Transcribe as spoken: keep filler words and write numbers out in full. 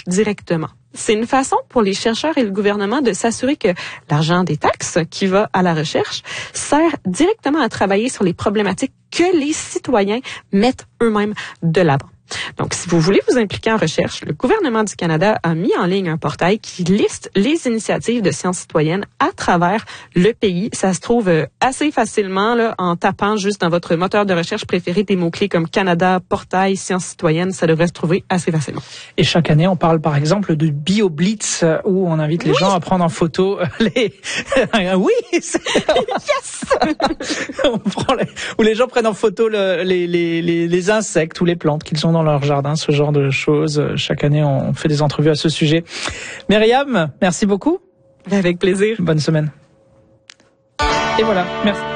recherche directement. C'est une façon pour les chercheurs et le gouvernement de s'assurer que l'argent des taxes qui va à la recherche sert directement à travailler sur les problématiques que les citoyens mettent eux-mêmes de l'avant. Donc, si vous voulez vous impliquer en recherche, le gouvernement du Canada a mis en ligne un portail qui liste les initiatives de sciences citoyennes à travers le pays. Ça se trouve assez facilement là, en tapant juste dans votre moteur de recherche préféré des mots-clés comme Canada, portail, sciences citoyennes. Ça devrait se trouver assez facilement. Et chaque année, on parle par exemple de BioBlitz où on invite les oui. gens à prendre en photo les... oui yes on prend les... Où les gens prennent en photo le, les, les, les, les insectes ou les plantes qu'ils ont dans leur jardin, ce genre de choses. Chaque année, on fait des entrevues à ce sujet. Myriam, merci beaucoup. Avec plaisir. Bonne semaine. Et voilà, merci.